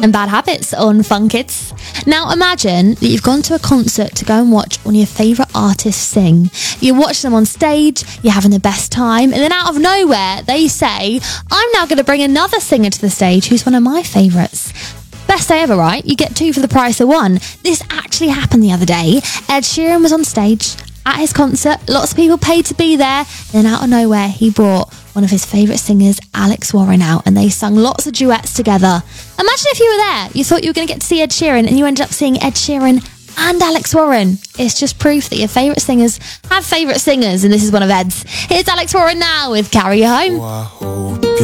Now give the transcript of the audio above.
and Bad Habits on Fun Kids. Now imagine that you've gone to a concert to go and watch one of your favourite artists sing. You watch them on stage, you're having the best time, and then out of nowhere they say, I'm now going to bring another singer to the stage who's one of my favourites. Best day ever, right? You get two for the price of one. This actually happened the other day. Ed Sheeran was on stage at his concert. Lots of people paid to be there. Then out of nowhere, he brought one of his favourite singers, Alex Warren, out, and they sung lots of duets together. Imagine if you were there. You thought you were going to get to see Ed Sheeran, and you ended up seeing Ed Sheeran and Alex Warren. It's just proof that your favourite singers have favourite singers, and this is one of Ed's. Here's Alex Warren now with Carry You Home. Oh, I hope